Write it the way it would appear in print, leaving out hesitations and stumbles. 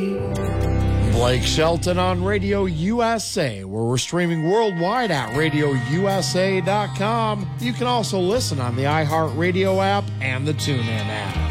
Blake Shelton on Radio USA, where we're streaming worldwide at RadioUSA.com. You can also listen on the iHeartRadio app and the TuneIn app.